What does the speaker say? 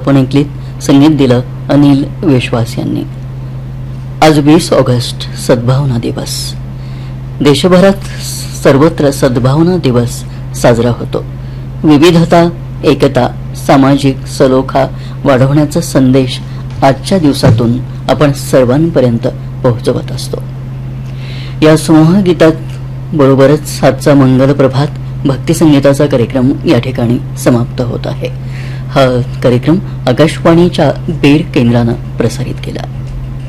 आपण ऐकलीत. संगीत दिलं अनिल विश्वास यांनी. आज 20 ऑगस्ट सद्भावना दिवस. देशभरात सर्वत्र सद्भावना दिवस साजरा होतो. विविधता, एकता, सामाजिक सलोखा वाढवण्याचा संदेश आजच्या दिवसातून आपण सर्वांपर्यंत पोहोचवत असतो. या समूह गीतात बरोबरच आजचा मंगल प्रभात भक्तिसंगीताचा कार्यक्रम या ठिकाणी समाप्त होत आहे. हा कार्यक्रम आकाशवाणीच्या बीड केंद्रानं प्रसारित केला.